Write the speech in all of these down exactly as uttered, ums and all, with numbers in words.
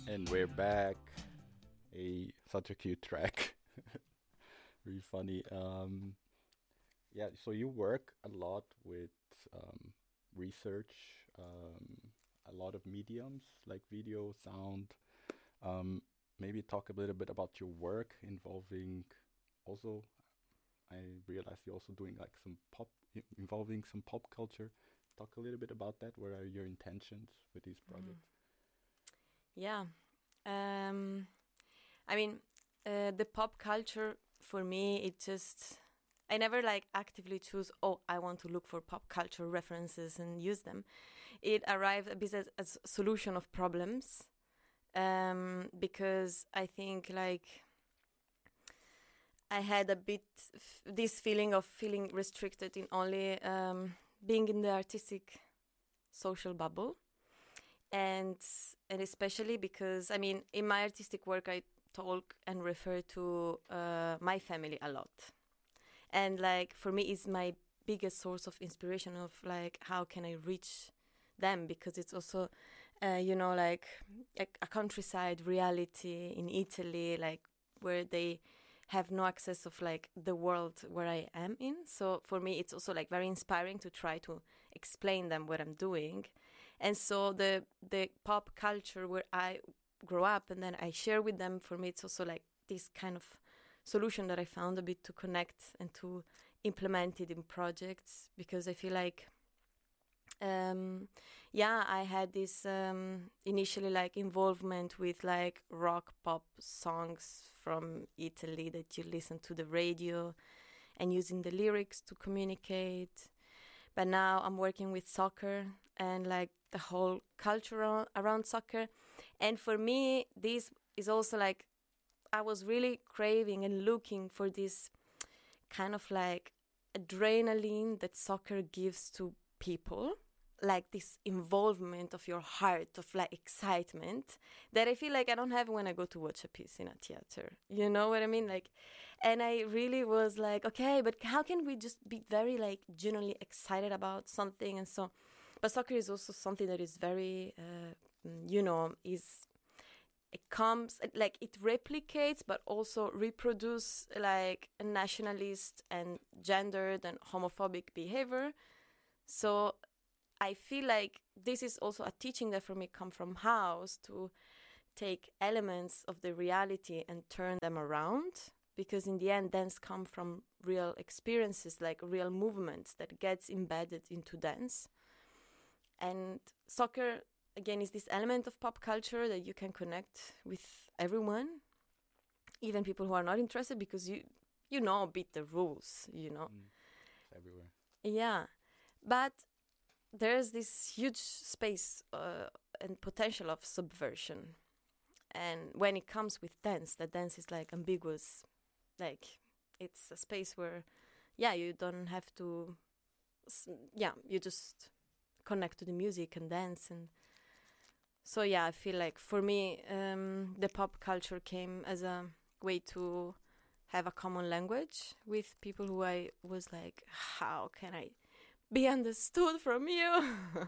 And we're back. A such a cute track. Really funny. Um, yeah, so you work a lot with um, research, um, a lot of mediums like video, sound. Um, Maybe talk a little bit about your work involving also. I realized you're also doing like some pop, i- involving some pop culture. Talk a little bit about that. What are your intentions with these Mm. projects? Yeah. Um, I mean, uh, the pop culture for me, it just, I never like actively choose, oh, I want to look for pop culture references and use them. It arrived a bit as a s- solution of problems um, because I think like I had a bit f- this feeling of feeling restricted in only um, being in the artistic social bubble. and and especially because I mean in my artistic work I talk and refer to uh, my family a lot, and like for me is my biggest source of inspiration of like how can I reach them, because it's also uh, you know like a, a countryside reality in Italy, like where they have no access of like the world where I am in. So for me it's also like very inspiring to try to explain them what I'm doing. And so the the pop culture where I grow up and then I share with them, for me it's also like this kind of solution that I found a bit to connect and to implement it in projects, because I feel like um yeah I had this um initially like involvement with like rock pop songs from Italy that you listen to the radio and using the lyrics to communicate. But now I'm working with soccer and like the whole culture ar- around soccer. And for me, this is also like I was really craving and looking for this kind of like adrenaline that soccer gives to people, like this involvement of your heart, of like excitement that I feel like I don't have when I go to watch a piece in a theater. You know what I mean? Like, and I really was like, okay, but how can we just be very like genuinely excited about something? And so, but soccer is also something that is very, uh, mm, you know, is it comes like it replicates but also reproduce like a nationalist and gendered and homophobic behavior. So I feel like this is also a teaching that for me come from house, to take elements of the reality and turn them around, because in the end dance come from real experiences, like real movements that gets embedded into dance. And soccer again is this element of pop culture that you can connect with everyone, even people who are not interested, because you you know a bit the rules, you know. Mm, it's everywhere. Yeah, but there's this huge space uh, and potential of subversion. And when it comes with dance, the dance is like ambiguous. Like it's a space where, yeah, you don't have to, s- yeah, you just connect to the music and dance. And so, yeah, I feel like for me, um, the pop culture came as a way to have a common language with people who I was like, how can I be understood from you?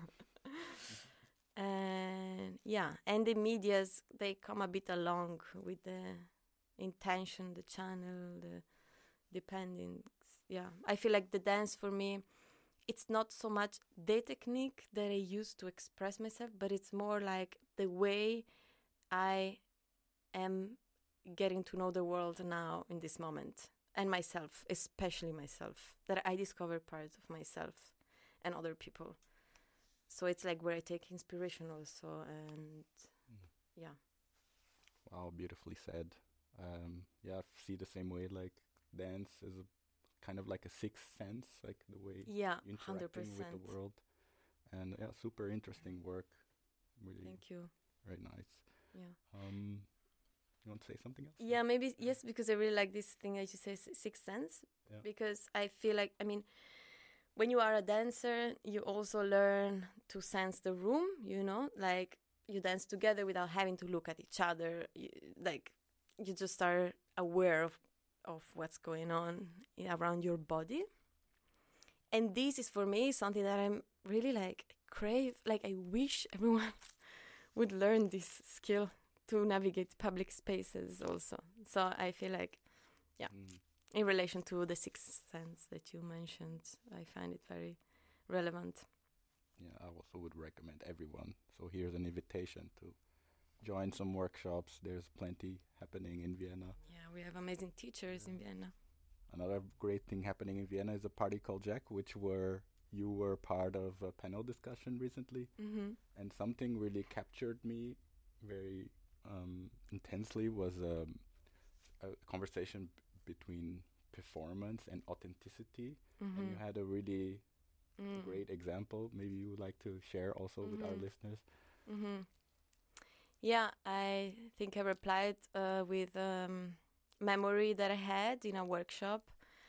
And yeah, and the medias, they come a bit along with the intention, the channel, the depending. Yeah, I feel like the dance for me, it's not so much the technique that I use to express myself, but it's more like the way I am getting to know the world now in this moment, and myself, especially myself, that I discover parts of myself and other people. So it's like where I take inspiration also, and Mm. yeah. Wow, beautifully said. Um, yeah, I see the same way. Like dance is a, kind of like a sixth sense, like the way Yeah, you're interacting with the one hundred percent. world. And yeah, super interesting work. Really Thank you. very nice. Yeah. Um, you want to say something else? Yeah, maybe, yes, because I really like this thing that you say, s- sixth sense, Yeah. because I feel like, I mean, when you are a dancer, you also learn to sense the room, you know, like you dance together without having to look at each other. You, like you just are aware of, of what's going on i- around your body. And this is for me something that I'm really like crave, like I wish everyone would learn this skill, to navigate public spaces also. So I feel like, yeah, Mm. in relation to the sixth sense that you mentioned, I find it very relevant. Yeah, I also would recommend everyone. So here's an invitation to join some workshops. There's plenty happening in Vienna. Yeah, we have amazing teachers Yeah. in Vienna. Another great thing happening in Vienna is a party called Jack, which were you were part of a panel discussion recently, Mm-hmm. and something really captured me very um, intensely was um, a conversation b- between performance and authenticity. Mm-hmm. And you had a really Mm. great example. Maybe you would like to share also with our Mhm. listeners. Mm-hmm. Yeah, I think I replied uh, with um, memory that I had in a workshop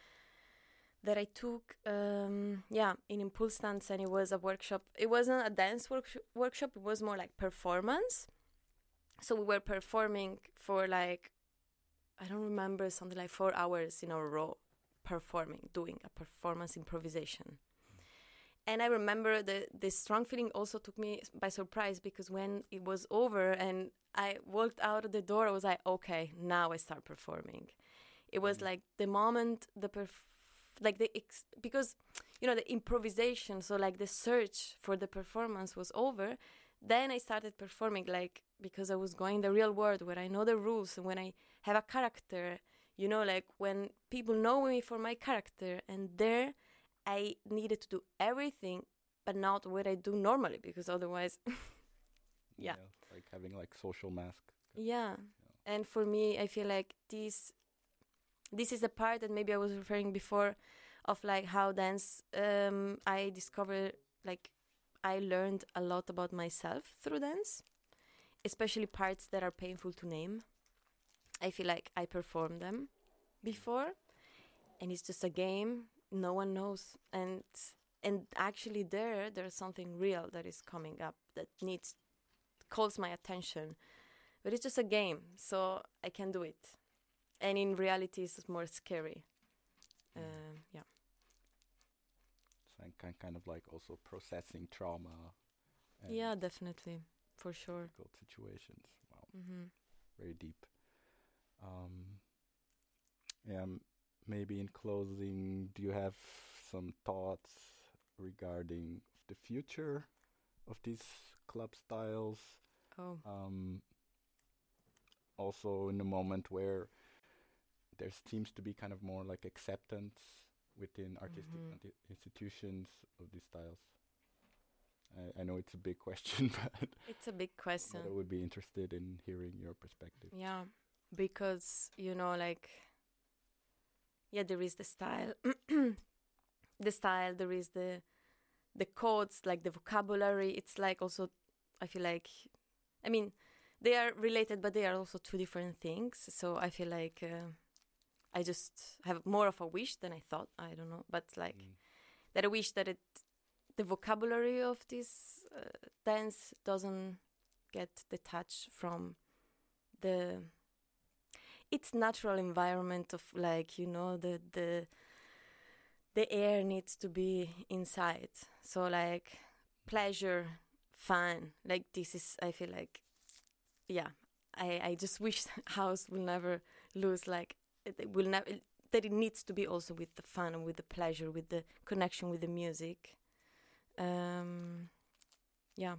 that I took, um, yeah, in Impulsdance, and it was a workshop. It wasn't a dance work- workshop, it was more like performance. So we were performing for like, I don't remember, something like four hours in a row, performing, doing a performance improvisation. And I remember the the strong feeling also took me by surprise, because when it was over and I walked out of the door, I was like, okay, now I start performing. It was Mm. like the moment the perf- like the ex- because you know the improvisation, so like the search for the performance was over. Then I started performing, like, because I was going in the real world where I know the rules, and when I have a character, you know, like when people know me for my character, and there I needed to do everything, but not what I do normally, because otherwise, yeah. Like having like social mask. yeah. And for me, I feel like this, this is the part that maybe I was referring before, of like how dance. Um, I discovered, like, I learned a lot about myself through dance, especially parts that are painful to name. I feel like I performed them before, and it's just a game. No one knows, and and actually there there's something real that is coming up that needs calls my attention, but it's just a game, so I can do it. And in reality, it's more scary. Mm. Um, yeah. So I can kind of like also processing trauma and Yeah, definitely, for sure. difficult situations. Wow, Mm-hmm. very deep. Um, yeah, m- maybe in closing, do you have some thoughts regarding the future of these club styles? Oh. Um, also in a moment where there seems to be kind of more like acceptance within artistic Mhm. anti- institutions of these styles. I, I know it's a big question, but, It's a big question. but I would be interested in hearing your perspective. Yeah, because you know, like, yeah, there is the style, the style. There is the the codes, like the vocabulary. It's like also, I feel like, I mean, they are related, but they are also two different things. So I feel like uh, I just have more of a wish than I thought. I don't know, but like Mm. that I wish that it, the vocabulary of this uh, dance doesn't get detached from the its natural environment of, like, you know, the the the air needs to be inside, so like pleasure, fun, like this is, I feel like, yeah, i i just wish house will never lose, like it, it will never, that it needs to be also with the fun and with the pleasure, with the connection with the music. um yeah.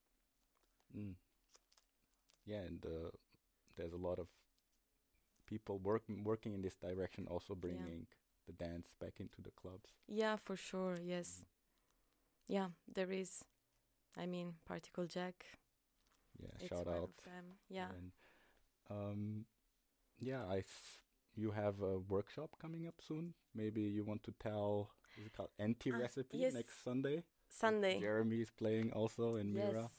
Mm. Yeah, and uh, there's a lot of people working working in this direction, also bringing the dance back into the clubs. Yeah, for sure. Yes. Mm. Yeah, there is. I mean, Particle Jack. Yeah, It's shout one out. of them. Yeah. And um, yeah, I s- you have a workshop coming up soon. Maybe you want to tell. Is it called Anti Ah, Recipe yes. next Sunday? Sunday. Jeremy is playing also, and Mira. Yes.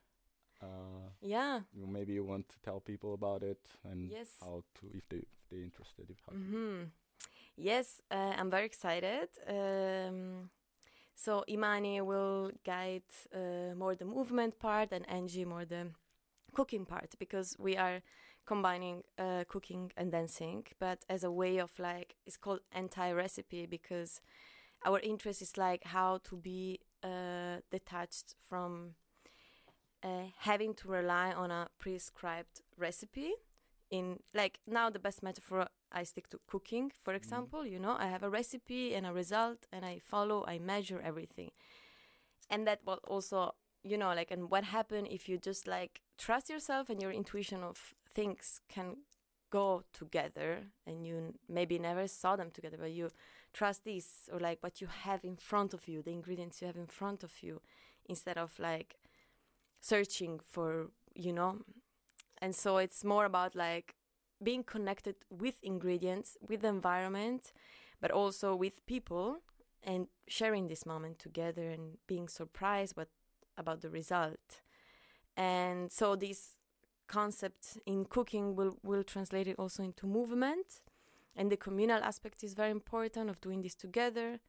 Uh, Yeah. you- maybe you want to tell people about it and Yes. how to, if they if they're interested, if how to. Mm-hmm. Yes, uh, I'm very excited. Um, so Imani will guide uh, more the movement part, and Angie more the cooking part, because we are combining uh, cooking and dancing, but as a way of, like, it's called anti-recipe, because our interest is like how to be uh, detached from uh, having to rely on a prescribed recipe. In like now, the best metaphor, I stick to cooking, for example. You know, I have a recipe and a result, and I follow, I measure everything, and that will also, you know, like, and what happen if you just like trust yourself and your intuition of things can go together, and you n- maybe never saw them together, but you trust this, or like what you have in front of you, the ingredients you have in front of you, instead of like searching for, you know. And so it's more about like being connected with ingredients, with the environment, but also with people, and sharing this moment together and being surprised what about the result. And so this concept in cooking will will translate it also into movement, and the communal aspect is very important of doing this together.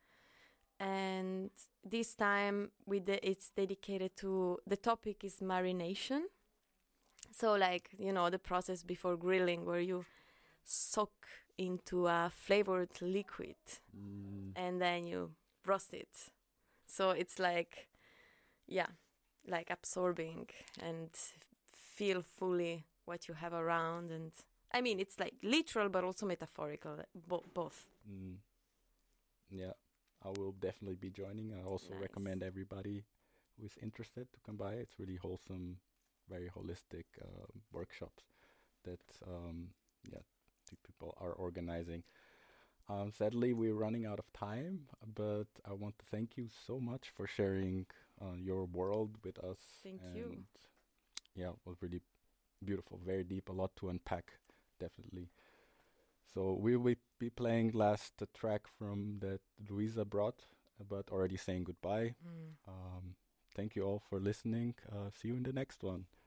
And this time with the, it's dedicated to, the topic is marination. So like, you know, the process before grilling, where you soak into a flavored liquid Mm. and then you roast it. So it's like, yeah, like absorbing and feel fully what you have around. And I mean, it's like literal, but also metaphorical, bo- both. Mm. Yeah, I will definitely be joining. I also Nice. recommend everybody who is interested to come by. It's really wholesome, very holistic uh, workshops that um, yeah, two people are organizing. Um, sadly, we're running out of time, but I want to thank you so much for sharing uh, your world with us. Thank and you. Yeah, it was really beautiful, very deep, a lot to unpack, definitely. So we will be playing last the track from that Luisa brought, but already saying goodbye. Mm. Um, thank you all for listening. Uh, see you in the next one.